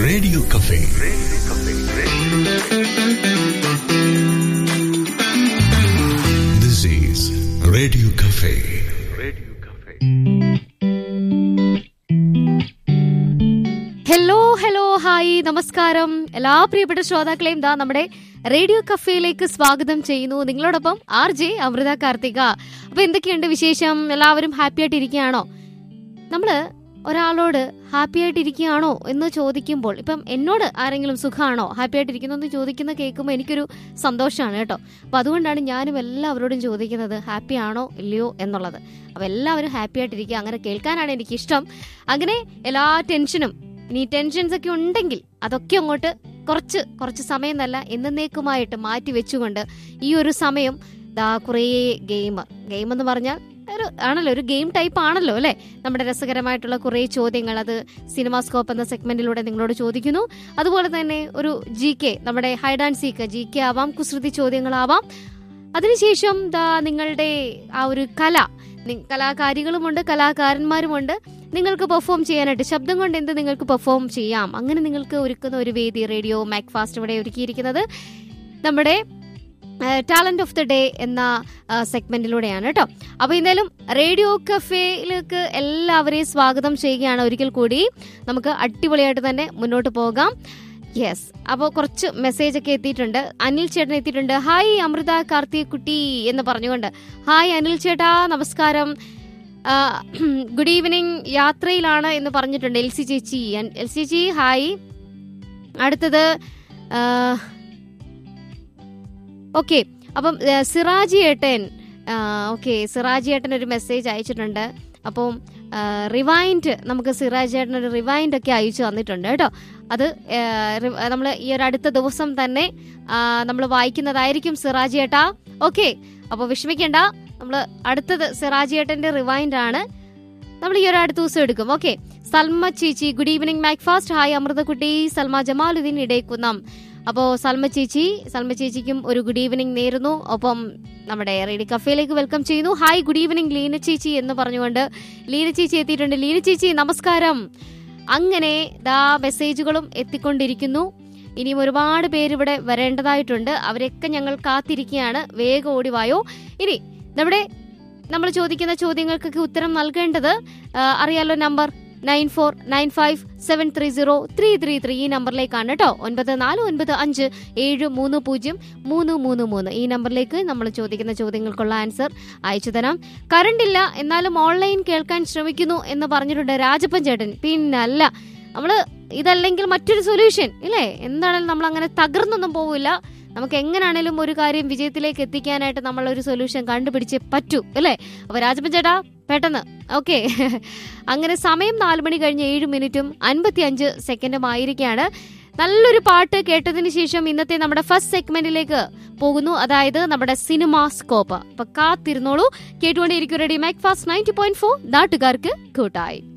Radio cafe. This is radio cafe. Hello hi നമസ്കാരം എല്ലാ പ്രിയപ്പെട്ട ശ്രോതാക്കളെയും നമ്മുടെ റേഡിയോ കഫേയിലേക്ക് സ്വാഗതം ചെയ്യുന്നു. നിങ്ങളോടൊപ്പം RJ അമൃത കാർത്തിക. അപ്പൊ എന്തൊക്കെയുണ്ട് വിശേഷം? എല്ലാവരും ഹാപ്പി ആയിട്ട് ഇരിക്കുകയാണോ? നമ്മള് ഒരാളോട് ഹാപ്പി ആയിട്ട് ഇരിക്കുകയാണോ എന്ന് ചോദിക്കുമ്പോൾ, ഇപ്പം എന്നോട് ആരെങ്കിലും സുഖമാണോ, ഹാപ്പി ആയിട്ട് ഇരിക്കുന്നു എന്ന് ചോദിക്കുന്ന കേൾക്കുമ്പോൾ എനിക്കൊരു സന്തോഷമാണ് കേട്ടോ. അപ്പൊ അതുകൊണ്ടാണ് ഞാനും എല്ലാവരോടും ചോദിക്കുന്നത് ഹാപ്പി ആണോ ഇല്ലയോ എന്നുള്ളത്. അപ്പൊ എല്ലാവരും ഹാപ്പി ആയിട്ടിരിക്കുക, അങ്ങനെ കേൾക്കാനാണ് എനിക്കിഷ്ടം. അങ്ങനെ എല്ലാ ടെൻഷനും, ഇനി ടെൻഷൻസ് ഒക്കെ ഉണ്ടെങ്കിൽ അതൊക്കെ അങ്ങോട്ട് കുറച്ച് സമയം എന്നല്ല എന്നേക്കുമായിട്ട് മാറ്റി വെച്ചുകൊണ്ട് ഈ ഒരു സമയം കുറേ ഗെയിം എന്ന് പറഞ്ഞാൽ ഒരു ഗെയിം ടൈപ്പ് ആണല്ലോ അല്ലെ. നമ്മുടെ രസകരമായിട്ടുള്ള കുറേ ചോദ്യങ്ങൾ അത് സിനിമാസ്കോപ്പ് എന്ന സെഗ്മെന്റിലൂടെ നിങ്ങളോട് ചോദിക്കുന്നു. അതുപോലെ തന്നെ ഒരു GK, നമ്മുടെ ഹൈഡ് ആൻഡ് സീക്ക് GK ആവാം, കുസൃതി ചോദ്യങ്ങളാവാം. അതിനുശേഷം നിങ്ങളുടെ ആ ഒരു കലാകാരികളുമുണ്ട്, കലാകാരന്മാരുമുണ്ട്. നിങ്ങൾക്ക് പെർഫോം ചെയ്യാനായിട്ട് ശബ്ദം കൊണ്ട് എന്ത് നിങ്ങൾക്ക് പെർഫോം ചെയ്യാം, അങ്ങനെ നിങ്ങൾക്ക് ഒരുക്കുന്ന ഒരു വേദി റേഡിയോ മാക്ഫാസ്റ്റ് ഇവിടെ ഒരുക്കിയിരിക്കുന്നത് നമ്മുടെ ടാലന്റ് ഓഫ് ദി ഡേ എന്ന സെഗ്മെന്റിലൂടെയാണ് കേട്ടോ. അപ്പൊ എന്തായാലും റേഡിയോ കഫേയിലേക്ക് എല്ലാവരെയും സ്വാഗതം ചെയ്യുകയാണ് ഒരിക്കൽ കൂടി. നമുക്ക് അടിപൊളിയായിട്ട് തന്നെ മുന്നോട്ട് പോകാം. യെസ്, അപ്പോൾ കുറച്ച് മെസ്സേജ് ഒക്കെ എത്തിയിട്ടുണ്ട്. അനിൽ ചേട്ടൻ എത്തിയിട്ടുണ്ട്. ഹായ് അമൃത കാർത്തിക് കുട്ടി എന്ന് പറഞ്ഞുകൊണ്ട്. ഹായ് അനിൽ ചേട്ടാ, നമസ്കാരം. ഗുഡ് ഈവനിങ്, യാത്രയിലാണ് എന്ന് പറഞ്ഞിട്ടുണ്ട് എൽസി ചേച്ചി. ഹായ്. അടുത്തത് ഓക്കെ, അപ്പം സിറാജി ഏട്ടൻ ഒരു മെസ്സേജ് അയച്ചിട്ടുണ്ട്. അപ്പം റിവൈൻഡ്, നമുക്ക് സിറാജ് ഏട്ടൻ ഒരു റിവൈൻഡ് ഒക്കെ അയച്ചു തന്നിട്ടുണ്ട് കേട്ടോ. അത് നമ്മൾ ഈ ഒരു അടുത്ത ദിവസം തന്നെ നമ്മൾ വായിക്കുന്നതായിരിക്കും സിറാജി ഏട്ടാ. ഓക്കെ, അപ്പോൾ വിഷമിക്കേണ്ട, നമ്മൾ അടുത്തത് സിറാജി ഏട്ടന്റെ റിവൈൻഡ് ആണ് നമ്മൾ ഈ ഒരു അടുത്ത ദിവസം എടുക്കും. ഓക്കെ. സൽമ ചേച്ചി, good evening Macfast. Hi അമൃതക്കുട്ടി. Salma Jamaluddin ഇടയ്ക്കുന്നം. അപ്പോൾ സൽമ ചേച്ചിക്കും ഒരു ഗുഡ് ഈവനിങ് നേരുന്നു. ഒപ്പം നമ്മുടെ റേഡിയോ കഫേയിലേക്ക് വെൽക്കം ചെയ്യുന്നു. ഹായ് ഗുഡ് ഈവനിങ് ലീന ചേച്ചി എന്ന് പറഞ്ഞുകൊണ്ട് ലീന ചേച്ചി എത്തിയിട്ടുണ്ട്. ലീന ചേച്ചി നമസ്കാരം. അങ്ങനെ മെസ്സേജുകളും എത്തിക്കൊണ്ടിരിക്കുന്നു. ഇനിയും ഒരുപാട് പേര് ഇവിടെ വരേണ്ടതായിട്ടുണ്ട്. അവരൊക്കെ ഞങ്ങൾ കാത്തിരിക്കുകയാണ്. വേഗം ഓടിവായോ. ഇനി നമ്മൾ ചോദിക്കുന്ന ചോദ്യങ്ങൾക്കൊക്കെ ഉത്തരം നൽകേണ്ടത് അറിയാലോ, നമ്പർ 9495730333 ഈ നമ്പറിലേക്കാണ് കേട്ടോ. 9495730333 ഈ നമ്പറിലേക്ക് നമ്മൾ ചോദിക്കുന്ന ചോദ്യങ്ങൾക്കുള്ള ആൻസർ അയച്ചു തരാം. കറണ്ട് ഇല്ല, എന്നാലും ഓൺലൈൻ കേൾക്കാൻ ശ്രമിക്കുന്നു എന്ന് പറഞ്ഞിട്ടുണ്ട് രാജപ്പൻ ചേട്ടൻ. പിന്നല്ല, നമ്മള് ഇതല്ലെങ്കിൽ മറ്റൊരു സൊല്യൂഷൻ ഇല്ലേ. എന്താണെങ്കിലും നമ്മൾ അങ്ങനെ തകർന്നൊന്നും പോവില്ല. നമുക്ക് എങ്ങനെയാണേലും ഒരു കാര്യം വിജയത്തിലേക്ക് എത്തിക്കാനായിട്ട് നമ്മളൊരു സൊല്യൂഷൻ കണ്ടുപിടിച്ചേ പറ്റൂ അല്ലേ. അപ്പൊ രാജപ്പൻ ചേട്ടാ പെട്ടെന്ന്. ഓക്കെ, അങ്ങനെ സമയം 4 മണി കഴിഞ്ഞ് 7 മിനിറ്റും 55 സെക്കൻഡും ആയിരിക്കുകയാണ്. നല്ലൊരു പാട്ട് കേട്ടതിന് ശേഷം ഇന്നത്തെ നമ്മുടെ ഫസ്റ്റ് സെഗ്മെന്റിലേക്ക് പോകുന്നു, അതായത് നമ്മുടെ സിനിമാസ്കോപ്പ്. അപ്പൊ കാത്തിരുന്നോളൂ, കേട്ടുകൊണ്ടേയിരിക്കും റേഡിയോ മാക്ഫാസ്റ്റ് 90.4 നാട്ടുകാർക്ക് കൂട്ടായി.